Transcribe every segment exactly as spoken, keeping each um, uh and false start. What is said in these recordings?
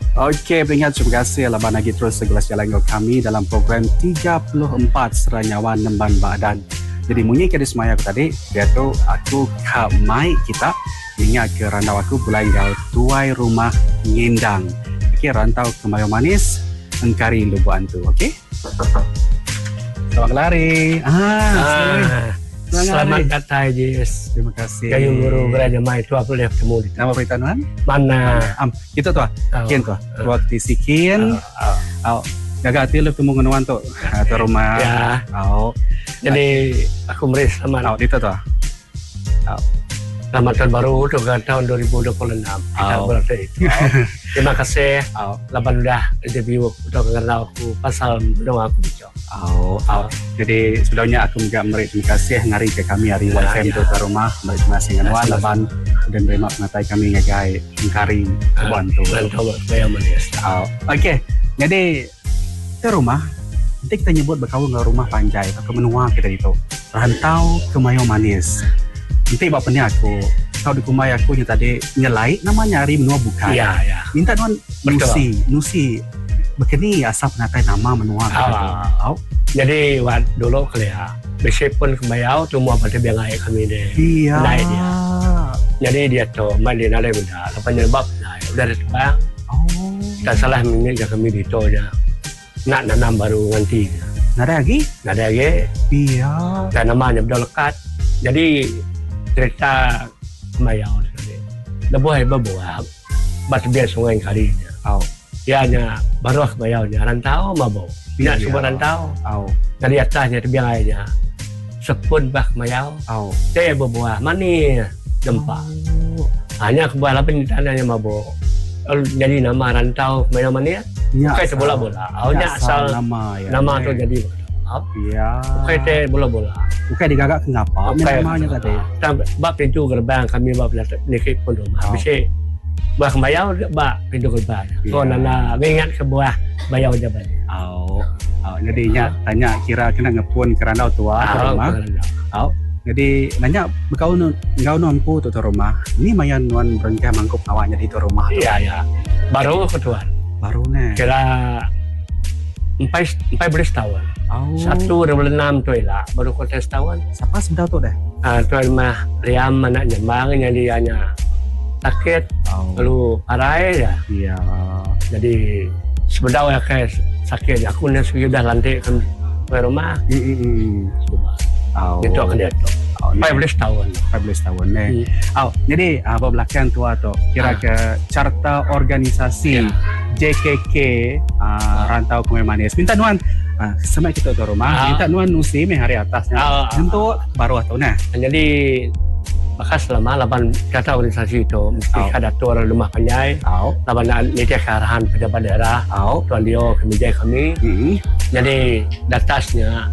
Okey, pendengar, terima kasih Laban lagi terus segelas jalan dengan kami dalam program tiga puluh empat Seranyawan Nemban Badan. Jadi munyi ke semaya aku tadi, dia tu aku ke mai kita ingat ke rantau aku bulai gau tuai rumah ngendang. Okey, rantau ke Mayo Manis, engkari lubu antu, okey? Selamat lari. Ah, ah selamat datang Jis. Terima kasih. Kayu guru beraja mai tu apa boleh ketemu di nama berita tuan? Mana? Am, kita tu ah. Kian tu. Waktu sikin. Au. Gagal tu lu ketemu dengan tu. Tu rumah. Ya. Au. Jadi aku meris selamat. Au, itu tu. Au. Selamat tahun baru tu kan tahun dua ribu dua puluh enam. Kita berada itu. Terima kasih. Au. Laban dah interview untuk kenal aku pasal berdua aku di Johor. Oh, oh. Jadi sebelumnya aku juga beri terima kasih ngari ke kami hari Y F M tu ke rumah beri terima kasih dengan wan laban dan beri mak ngatai kami ngagai engkari kuban tu. Rantau saya manis. Oh, okey. Jadi ke rumah nanti kita nyebut berkawan ke rumah Panjai atau menua kita itu. Rantau ke Mayo Manis. Nanti bapaknya aku kau di kumai aku yang tadi nyelai namanya hari menua bukan. Ya, ya. Minta tuan Nusi, Nusi. Begini asal penatai nama menua ah, oh. Jadi waktu dulu kelia meskipun kebayau cuma pada biang air kami deh iya naik dia jadi dia tu main dia naik benda lepas nyebab naik udah ada terbang oh. Tak salah minit je kami di tu je nak nanam baru nanti ada lagi? ada lagi iya dan namanya betul lekat jadi cerita kebayau lebuh hebat buah batu biar sungai kali oh. Dia hanya baru kebayaunya rantau mabuk tidak iya. Semua rantau oh. Dari atasnya terbiang airnya sepun bah kebayau oh. Dia berbuah manis jempa oh. Hanya kebuah lapin tanahnya mabuk jadi nama rantau kebayau manis ya, bukan bola-bola awalnya asal nama ya, nama tu jadi iya bukan te bola-bola bukan digagak kenapa namanya tadi bab pintu gerbang kami bab nikit pun rumah oh. Bisa bah kebayau bah pintu gerbang yeah. Kau nana ingat kebuah bayau je balik oh. Oh, jadinya oh. Tanya kira kena ngepun kerana tua oh, ke rumah oh. Jadi nanya kau engkau nampu tu tu rumah ni mayan nuan berengkah mangkup awaknya di tu rumah iya ya baru ketuan baru ne kira empat empat belas tahun oh. Satu dua puluh enam tu lah baru kota setahun siapa sebentar tu dah ah tu mah Riam anaknya bangnya dia hanya sakit oh. Lalu parai ya iya jadi sebenarnya kayak sakit aku ni sudah lantik ke rumah mm oh. Itu akan dia tu oh, empat belas tahun empat belas tahun ne hmm. Oh, jadi apa belakang tua tu kira ah. Ke carta organisasi ya. J K K uh, ah. Rantau ke Mayo Manis minta nuan uh, sama kita tu rumah ah. Minta nuan nusi me hari atasnya ah. Untuk baru atau nah jadi maka selama lapan kata organisasi itu mesti oh. Ada tuan rumah Panjai oh. Lapan ini kearahan pejabat daerah oh. Tuan Dio kemijai kami mm-hmm. Jadi datasnya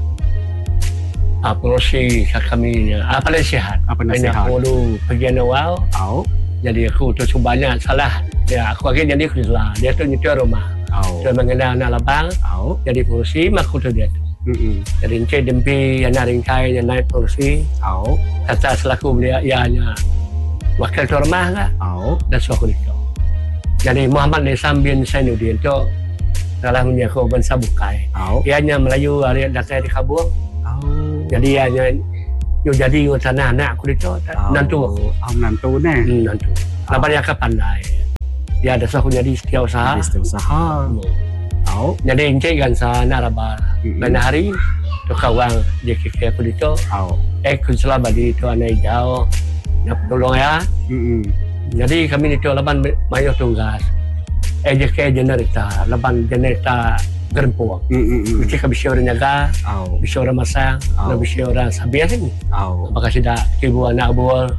uh, polisi kami apa uh, nasihat apa nasihat aku bagian awal oh. Jadi aku tu banyak salah ya aku akhirnya jadi kelah dia tu nyetir rumah oh. Dia mengenal anak labang oh. Jadi polisi aku tu dia tu Mm-hmm. Jadi Encik Dempi yang naringkai yang naik polisi oh. Kata selaku beliau ianya wakil tuan rumah lah oh. Dan suaku itu jadi Muhammad Nisam bin Zainuddin itu telah menjaga bangsa Bukai oh. Ianya Melayu hari datang di Kabung oh. Jadi ianya yo jadi yo tanah anak aku itu oh. Nantu aku oh, nantu ne hmm, nantu oh. Lapan yang pandai ya ada suaku jadi setiausaha setiausaha oh. Jadi encik kan sana rabar mm-hmm. Dan hari tu kawan dia kira aku itu oh. Eh kuncelah badi itu anak jauh nak tolong ya mm-hmm. Jadi kami itu lapan mayo tunggas Eh je kira generita lapan generita gerempuang mm-hmm. Mesti kami bisa orang jaga oh. Bisa orang masak oh. Bisa orang sabian sini oh. Maka sudah ibu anak buah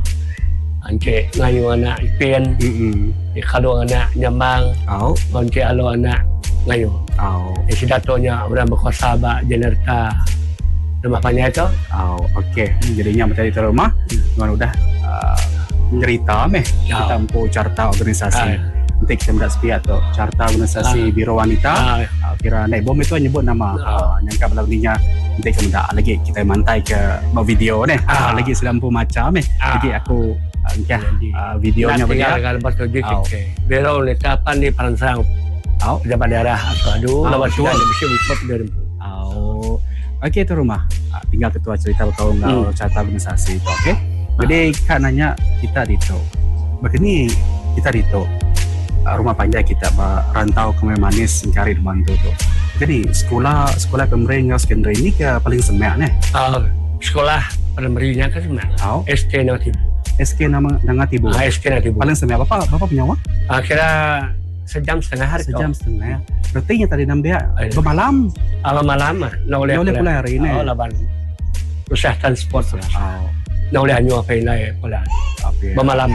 Encik ngayu anak ipin mm-hmm. Kalau anak nyambang oh. Encik alo anak ngayu oh. Eh, si datonya orang berkuasa bak generita rumah Panjai itu oh, okey hmm. Jadinya macam itu rumah hmm. Udah uh, cerita meh ya. Kita empu carta organisasi ah. Nanti kita minta sepiat tu carta organisasi ah. Biro Wanita ah. uh, kira naik bom itu nyebut nama ah. uh, Nyangka belakangnya nanti kita minta lagi kita mantai ke video ni ah. uh, lagi sedang empu macam eh ah. Jadi aku uh, uh, videonya bagaimana kalau betul juga Biro Wanita apa ni perancang Au. Pejabat daerah atau adu. Lawan sudah bisa ikut dari. Au. Okey tu rumah. Tinggal ketua cerita berkau ngau carta organisasi itu. Okey. Jadi kak nanya kita dito. Begini kita dito. Rumah panjang kita rantau ke Manis Singkari Bantu tu. Jadi sekolah sekolah pemerintah sekondari ini ke paling semak ni. Uh, sekolah pemerintahnya kan semak. Oh. S K nama tibu. S K nama nama tibu. Ah, S K nama tibu. Paling semak apa? Apa punya awak? Ah, kira sejam setengah hari. Sejam tu. setengah. Berarti yang tadi nambah bermalam. Ah, malam ah. Nak boleh. Nak boleh hari ni. Oh, laban. Usaha transport. Oh. Nak boleh hanya apa ini boleh. Okay. Bermalam.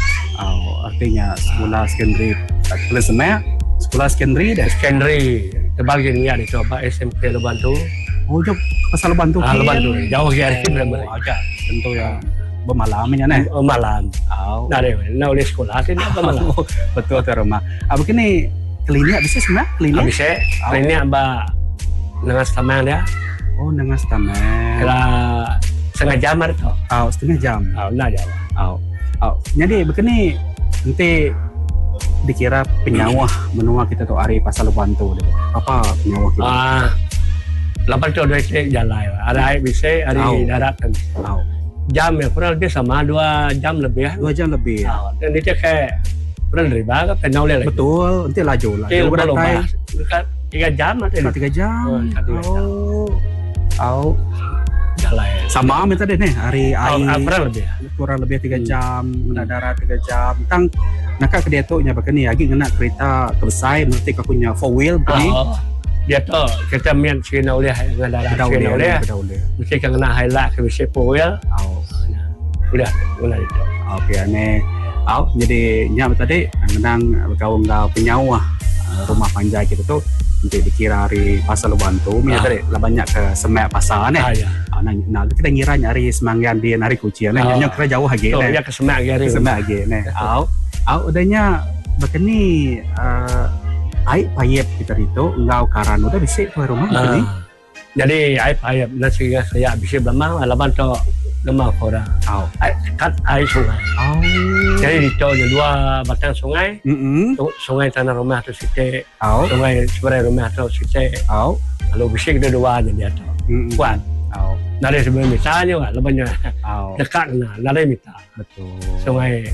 Oh, artinya sekolah sekondari paling semak. Sekolah sekondari dah. Sekondari. Terbagi ni ada coba S M K Lebantu. Oh, jauh pasal Lebantu. Ah, Lebantu. Jauh hari berapa? Agak tentu ya. Bermalamnya ni. Oh, malam. Oh. Nah, deh. Nak boleh sekolah sih nak bermalam. Betul tu rumah. Ah, begini klinik bisa sebenarnya klinik. Bisa. Klinik abah dengan setengah dia. Oh, dengan setengah. Kira setengah jam ada tu. Oh, setengah jam. Oh, nak jawab. Oh. Oh, jadi begini nanti dikira penyawah menua kita tu hari pasal Lebantu dia. Apa penyawah kita? Ah, lapan tu dua itu jalan. Ada air bisa, ada darat kan. Oh. Jam ya kurang lebih sama dua jam lebih. Dua jam lebih. Oh, dan dia kayak kurang lebih banget penau lagi. Betul, nanti laju lah. Jauh berapa? Dekat tiga jam ada. Tiga jam. Oh. Oh. Jalan. Sama minta deh nih hari air. Oh, kurang lebih. Kurang lebih tiga jam, hmm. darat tiga jam. Tang nak ke dia tu nya begini lagi kena kereta kebesai mesti aku punya four wheel begini. Oh, dia tu kita mian sini oleh dengan darat sini oleh. Mesti kena highlight ke bisa four wheel. Oh. Udah, udah itu. Okey, ane. Oh, jadi nya tadi ngendang berkawan ngau penyawah rumah panjang kita tu untuk dikira hari pasal Lebantu, ah. Tadi lah banyak ke semak pasar ni. Ah, ya. Ah, nah, nah, kita ngira nyari semanggan dia hari kucing ni, ah. Nyonya kira jauh lagi ni. Oh, ya ke semak lagi. Semak lagi ni. Au, au udahnya begini uh, air payep kita itu ngau karan udah bisa tu rumah ah. Begini. Jadi air payep nasi saya bisa belamang laban tu lemah korang. Au. Kat air sungai. Au. Jadi itu ada dua batang sungai. Mm-hmm. Sungai tanah rumah tu situ. Au. Sungai sebelah rumah tu situ. Au. Lalu bisik dia dua aja dia tu. Mm-hmm. Kuat. Au. Nari sebelum misalnya, lebihnya. Au. Dekat na, nari minta. Betul. Sungai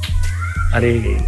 hari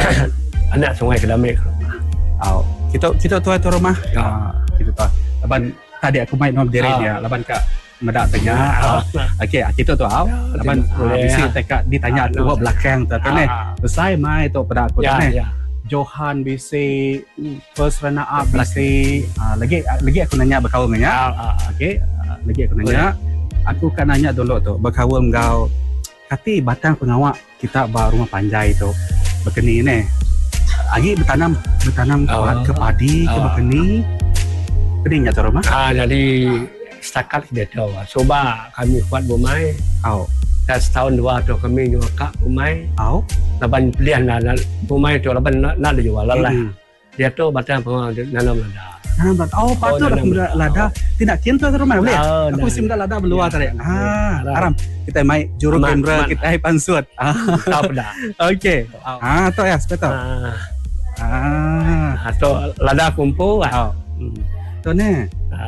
anak sungai Kedamik rumah. Au. Kita kita tu tu rumah. Ah, kita tu. Laban tadi aku main nom diri dia. Laban kak medak tanya. Okey, kita tu au. Laban bisa tekak ditanya tu buat belakang tu ni. Selesai mai tu pada aku ni. Johan bisi first runner up bisi. Lagi lagi aku nanya berkawan dengan. Okey, lagi aku nanya. Aku kan nanya dulu tu berkawan kau. Kati batang pengawak kita baru rumah panjai tu. Begini ni. Lagi bertanam bertanam ke padi ke begini. Kedingnya tu rumah. Ah, jadi setakat dia tahu. Coba kami buat bumai. Au. Dan setahun dua tu kami nyuka bumai. Au. Laban pilihan nak bumai tu laban nak nak jual lah. Dia tu batang pengawal nanam lada. Nanam lada. Oh, patut aku lada. Tidak kian tu rumah boleh. Aku sim dah lada beluar tadi. Ah, aram. Kita mai juru kamera kita ai pansut. Ah, tak dah. Okey. Ah, tu ya, betul. Ah. Ah, atau lada kumpul. Ah. Tu ni.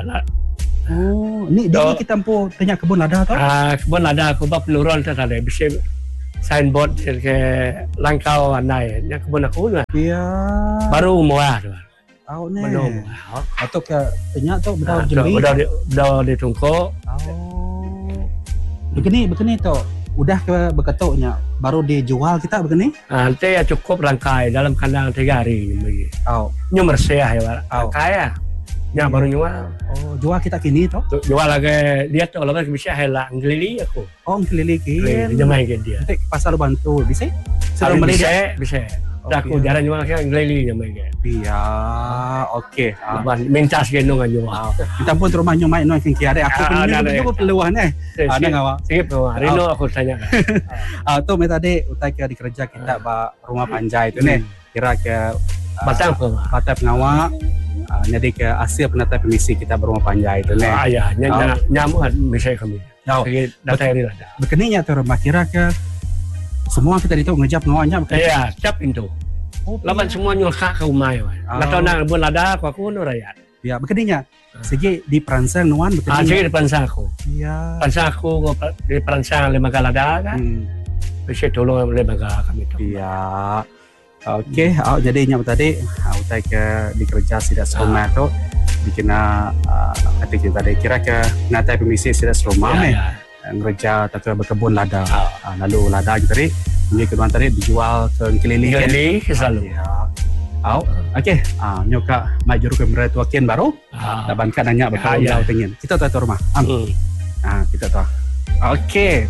Oh, ni dia kita mampu tanya kebun lada tu? Ah, kebun lada aku buat peluruan tu tadi. Bisa signboard ke langkau andai. Yang kebun aku tu. Ya. Baru muah tu. Oh, ni. Baru muah. Atau ke tanya tu bedau jeli. Bedau di bedau di tungkuk. Oh. Begini, begini tu. Udah ke berketuknya baru dijual kita begini? Ah, nanti ya cukup rangkai dalam kandang tiga hari ni. Oh. Nyu bersih ya, rangkai ya. Ya baru jual. Oh, jual kita kini tu? Jual lagi dia tu lepas bisa helah ngelili aku. Oh, ngelili kini. Dia main ke dia. Nanti pasal bantu bisa? Sebelum beli bisa, bisa. Aku jarang jual ke ngelili dia main ke. Iya, okey. Minta sikit nong jual. Kita pun rumah nyu main nong kini ada. Aku pun juga peluang eh. Ada ngawak. Sikit tu. Hari nu aku tanya. Ah, tu meta tadi utai ke di kerja kita ba rumah panjai tu ni. Kira ke batang pengawak. Batang pengawak. Uh, jadi ke hasil penata permisi kita berumah panjai itu ni. Ah ya, nyam nyamuk misi kami. Oh, data ini ada. Begininya tu rumah kira ke semua kita itu ngejap ngawanya. Ya, cap itu. Oh, laban semua nyulka ke rumah ya. Nggak tahu nak buat lada aku aku nu rakyat. Ya, begininya. Segi di perangsang nuan betul. Ah, segi di perangsang aku. Iya. Perangsang aku di perangsang lembaga lada kan. Hmm. Bisa tolong lembaga kami tu. Iya. Okey, hmm. oh, jadi nyam tadi, aku tak ke dikerja tidak serumah ah. tu, bikin uh, kata kita tadi kira ke natai pemisi tidak serumah ya, ya. Ngerja atau berkebun lada, ah. uh, lalu lada gitu tadi, mungkin kedua tadi dijual ke keliling. Keliling selalu. Ya. Oh, okey, ah, nyoka mai juru kamera tu akin baru, ah. Laban kan nanya bakal ah, ya. Tingin. Kita tahu tu rumah. Am. Hmm. Ah, kita tahu. Okey.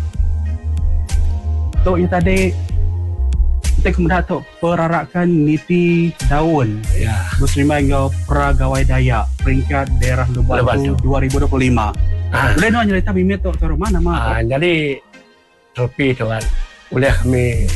Tu yang tadi kita kemudian tu perarakan niti daun ya. Muslimah hingga Peragawai Dayak peringkat daerah Lubang Batu dua ribu dua puluh lima. Ah. Boleh nak cerita mimit tu tu rumah nama ah, jadi trofi tu kan boleh kami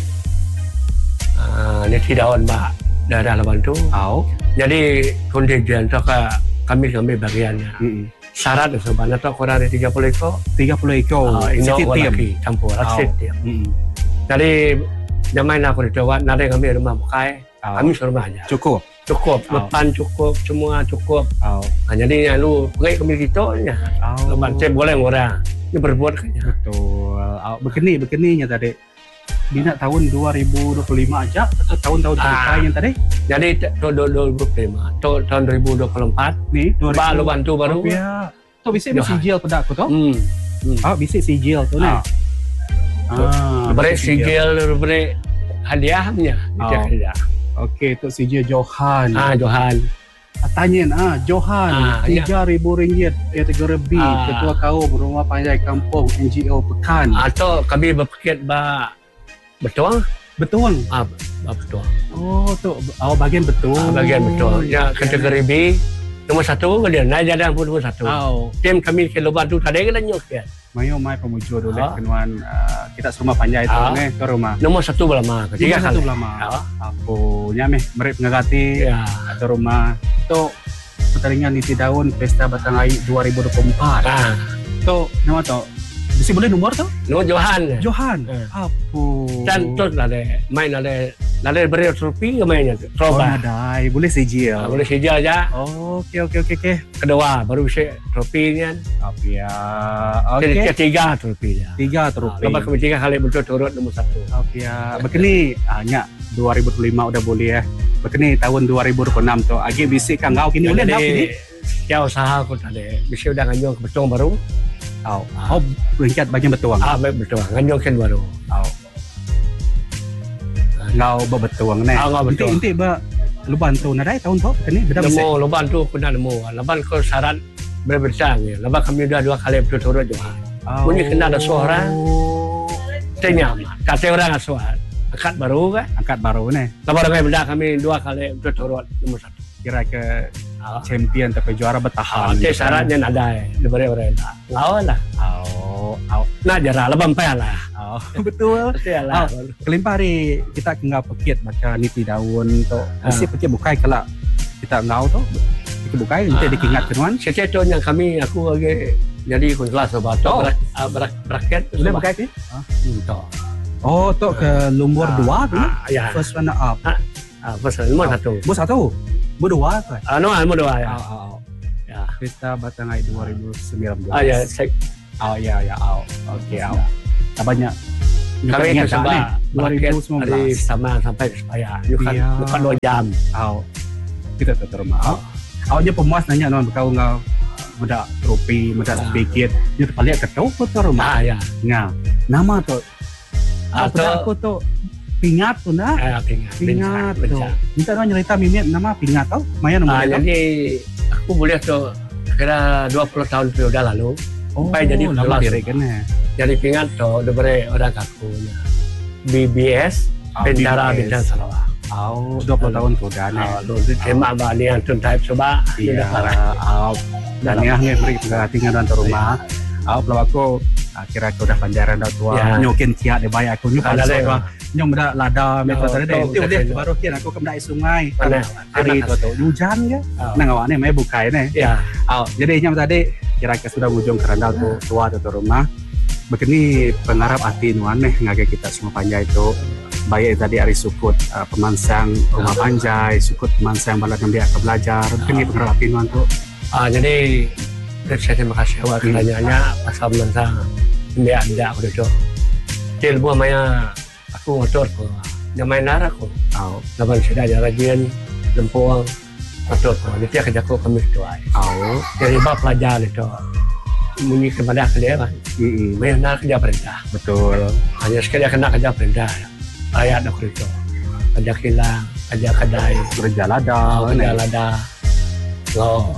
ah, niti daun mbak daerah Lubang Batu. Oh. Jadi kontingen tu kami kami bagiannya. Mm-hmm. Syarat sebenarnya tu kurang dari tiga puluh ekor. tiga puluh ekor. Ah, ini lagi campur setiap. Mm-hmm. Jadi Jamai nak aku dijawab, nanti kami rumah bukai, oh. Kami rumahnya. Cukup, cukup, oh. Depan cukup, semua cukup. Oh. Nah, jadi lu pergi kami kita nya. Oh. Lepas saya boleh orang, ini berbuat kayaknya. Betul. Oh. Begini, begininya tadi. Bina tahun dua ribu dua puluh lima aja atau tahun-tahun ah. yang tadi? Jadi tahun dua ribu dua puluh lima, tahun dua ribu dua puluh empat. Nih, baru bantu baru. Oh, ya. Tu bisa sijil pada aku tu. Hmm. Hmm. Oh, bisa sijil tu nih. Ah, beri sijil, beri hadiahnya. Oh. Hadiah. Okey, tu sijil Johan. Ah, Johan. Tanyain, ah, Johan, tiga ribu ringgit kategori B, ah. Ketua Kaum Rumah Panjai Kampung N G O Pekan. Atau kami berpikir ba betul? Betul. Ah, betul. Oh, tu awak bagian betul. Ah, bagian betul. Ya, kategori B. Nomor satu dia naik jalan pun nomor satu. Oh. Tim kami ke Lubang tu tadi kan nyok ya. Mayo mai pemujo dulu oh. Kenuan uh, kita rumah panjai tu oh. Ke rumah. Nomor satu belama, ketiga satu belama. Oh. Aku nyameh merek ngagati ya. Atau rumah tu pertandingan niti daun pesta batang air dua ribu dua puluh empat. Ah. Tu nama tu mesti boleh nomor tu? Nomor Johan. Johan. Eh. Apa? Dan tu lah deh, main lah deh. Lalu beri trofi ke mainnya tu? Troba. Oh, nadai. Boleh sijil. Ah, boleh sijil aja. Oh, okey, okey, okey. Okay. Kedua, baru bisa trofi ni kan. Tapi ya, okey. Ketiga trofi dia. Tiga trofi. Lepas kami tiga kali betul turut nomor satu. Okey ya. Begini, hanya dua ribu dua puluh lima udah boleh ya. Begini tahun dua ribu dua puluh enam tu, agi bisik kan kau kini boleh nak kini? Ya usaha aku tadi. Bisik udah nganyong ke betung baru. Oh, oh peringkat bagian betuang. Ah, betuang. Nganyong kan baru. Oh. Ngau berbetuang ni. Ah, ngau betuang. Inti ba Lubang tu nadai tahun tu kini beda besar. Nemu Lubang tu kena nemu. Lubang ko syarat berbesar ni. Lubang kami dah dua kali berturut juga. Oh. Bunyi kena ada suara. Tanya mah. Kata orang suara. Angkat baru kan? Angkat baru ni. Lepas kami benda kami dua kali berturut nomor satu. Kira ke oh. Champion tapi juara bertahan. Oh, itu syaratnya nadai. Diberi orang dah. Lawan lah. Oh, oh. Nah jarah Lubang payah lah. Oh, betul. Betul lah. Oh, kelimpah hari kita kena pekit baca niti daun tu. Mesti pekit bukai kalau kita ngau tu. Kita bukai nanti dikingat kenuan. Setiap yang kami aku lagi jadi kelas sebab tu beraket. Boleh bukai ke? Oh, tu ke lumur dua tu. First runner up. Ah, first runner satu. Nombor satu. Berdua kan? Ah, no, berdua ya. Oh, oh, oh. Ya. Pesta Batang Air dua ribu sembilan belas. Ah, ya, sek. Oh, ya, ya, oh. Okey, oh. Tak banyak. Kami itu sebab dua ribu sembilan belas sama sampai supaya. Bukan ya. Bukan dua jam. Oh. Kita tetap rumah. Oh. Awaknya pemuas nanya non berkau ngau muda trofi, muda sedikit. Dia terpaling ketau ke rumah. Ah, ya. Ngau. Nama tu. Atau aku tu Pingat tu nak? Ah, pingat. Pingat tu. Minta orang cerita mimit nama Pingat tau? Maya nama ah, dia jadi aku boleh tu kira dua puluh tahun periode lalu. Oh, sampai jadi lama diri kan ya. Jadi Pingat tu diberi orang kaku B B S oh, Bintara Bintang Sarawak. Oh, dua puluh tahun tu dah ni. Oh, tu tema bah ni yang type coba. Iya. Oh, dan ni ni beri perhatian dan rumah. Oh, kalau aku kira aku dah panjaran dah tua. Nyokin kiat dia bayar aku nyukan soal. Nyom dah lada metode tadi deh. Itu dia baru kian aku kemdai sungai. Hari tu tu hujan ya. Nang awak ni mai bukai ni. Ya. Oh, jadi nyom tadi kira kita sudah ujung keranda tu tua tu rumah. Begini pengarap hati nuan nih ngage kita semua panjai tu. baik tadi hari sukut uh, pemansang rumah panjai, sukut pemansang bala nambia ke belajar. Kini pengerapin wan tu. Ah jadi saya terima kasih awak hmm. kerana pasal pemansang nambia ada aku tu. Jadi buat maya aku motor ko. Namai nara ko. Oh. Laban sudah ada rajin lempuang motor ko. Dia kerja ko kami tu ai. Oh. Jadi bab pelajar itu. Muni kepada dia kan. Hmm. Maya nak kerja perintah. Betul. Hanya sekali kena kerja perintah. Ayat nak kerja. Kerja kilang, kerja kedai, kerja ladang, kerja ladang. Oh.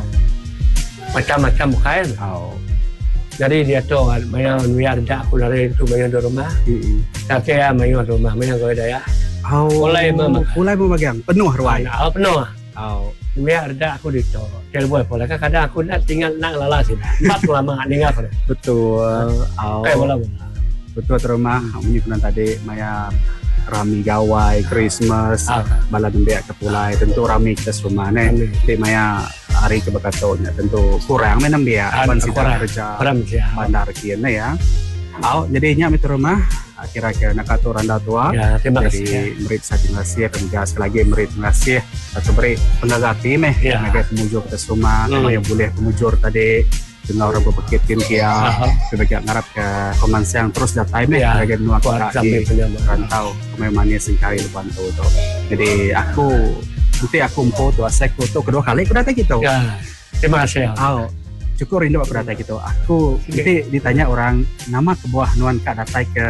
Macam-macam kain. Oh. Jadi dia tu kan, maya nuya kerja aku dari itu maya di rumah. Hmm. Tapi ya maya di rumah, maya kau dah ya. Oh. Mulai memakan. Mulai memakan. Penuh ruang. Oh, penuh. Oh. Nuya kerja aku di tu. Kalau boleh boleh. Kadang aku nak tinggal nak lala sini. Empat lama tinggal. Betul. Oh. Kayak bola bola. Betul di rumah. Muni pernah tadi maya rami gawai, Christmas, ah. bala nambia ke pulai. Tentu rami kita semua ni. Jadi maya hari kebakatonya tentu kurang main nambia. Aban kita kerja bandar kian ya. Oh, jadinya di rumah. Kira-kira nak atur anda tua. Ya, terima kasih. Jadi merit saya terima kasih dan juga sekali lagi merit terima kasih atau beri penggagati meh. Ya. Mereka pemujur kita semua, hmm. yang boleh pemujur tadi dengan orang berpekitin kia, sebagai ngarap ke komansiang terus datai meh. Ya. Mereka nuak kaki rantau kememangnya singkari lepas tu tu. Jadi aku nanti aku empo tu asek tu kedua kali aku datang gitu. Ya. Terima kasih. Oh. Cukup rindu aku datang gitu. Aku nanti ditanya orang nama kebuah nuan kak datang ke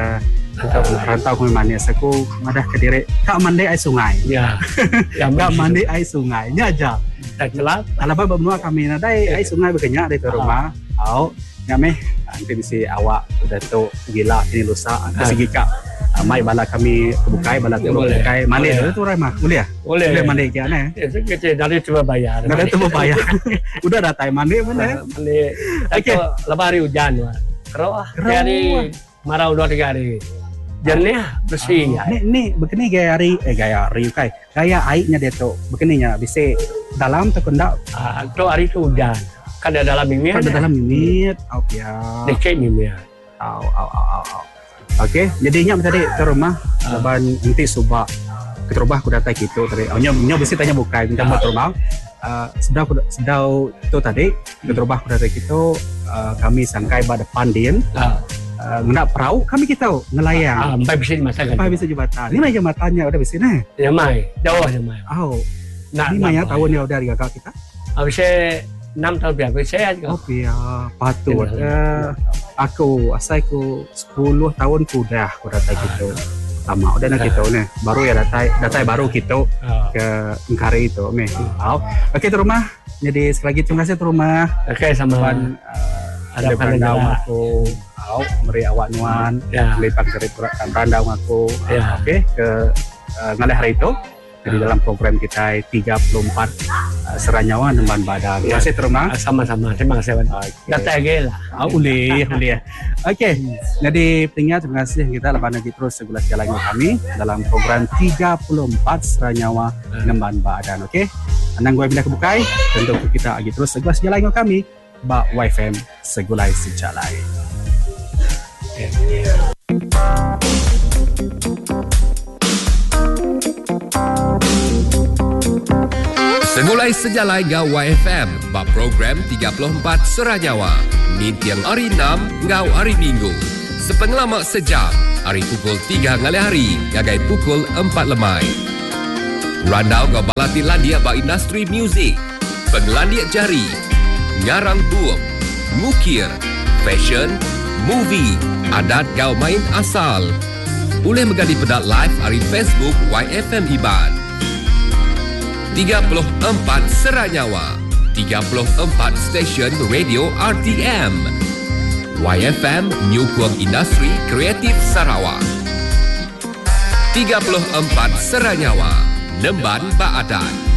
rantau ke manis. Aku madah ke diri kak mandi air sungai. Ya. Kak mandi air sungai. Ini aja. Tak jelas. Alaba benua kami nadai air sungai berkenyak dari rumah. Au, nyameh nanti bisi awak udah tu gila ini lusa. Segi kak mai bala kami kebukai bala kebukai mandi tu orang mah boleh ya? Boleh. Boleh mandi kian eh. Kita dari coba bayar. Dari coba bayar. Udah datang mandi mana? Mandi. Okey. Lepas hari hujan wah. Keruh. Jadi marau dua tiga hari. Jernih bersih. Ni ni begini gaya hari eh gaya hari kai. Gaya airnya dia tu begininya bisa dalam tu kendak. Ah tu hari tu hujan. Kan ada dalam mimit. Kan ada dalam mimit. Oh ya. Dekat mimit. Au au au au. Okey, jadinya tadi ke rumah laban nanti subak ke rumah aku datang gitu tadi. Oh nyo nyo mesti tanya bukai minta buat rumah. Uh, sedau sedau tu tadi ke rumah aku datang gitu uh, kami sangkai pada pandin. Uh, nak perahu kami kita ngelayang. Ah, sampai bisa dimasakkan. Sampai bisa jembatan. Ni lah jembatannya udah bisa nah. Ya mai, jauh ya mai. Oh. Nak ni ya tahun ya udah di kakak kita. Habis enam tahun biar saya juga. Oh biar patut. Uh, aku asal aku sepuluh tahun ku dah aku datang gitu. Lama udah nak kita ni. Baru ya datang datang baru kita ke Engkari itu meh. Oh. Okey tu rumah. Jadi sekali lagi terima kasih tu rumah. Okey sama uh, ada pandau aku. Oh, meri awak nuan. Ya. Lepak dari pandau aku. Ya. Okey ke uh, ngalih hari itu. Jadi dalam program kita tiga puluh empat uh, Seranyawa Nemban Badan. Terima kasih terima. Sama-sama. Terima kasih. Okay. Datang lagi lah. Oh, boleh, boleh. Okey. Jadi pendengar terima kasih kita lepas lagi terus segulas jalan kami dalam program tiga puluh empat Seranyawa Nemban Badan. Okey. Anang gue bila kebukai tentu kita lagi terus segulas jalan kami ba Y F M Segulai Sejalai. Yeah. Segulai Sejalai ngau Y F M ba program tiga puluh empat Seranyawa ni tiang hari enam ngau hari Minggu sepengelamak sejam hari pukul tiga ngalih hari ngagai pukul empat lemai randau ngau balati landia ba industri muzik penglandia jari ngarang buuk ngukir fashion movie adat ngau main asal boleh megadi pedat live hari Facebook Y F M Iban tiga puluh empat Seranyawa, tiga puluh empat stesen radio R T M, Y F M New Kuang Industri Kreatif Sarawak, tiga puluh empat Seranyawa, Nemban Baadan.